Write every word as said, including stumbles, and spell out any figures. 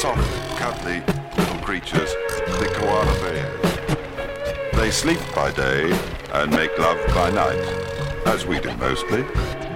soft, cuddly little creatures, the koala bears. They sleep by day and make love by night, as we do mostly.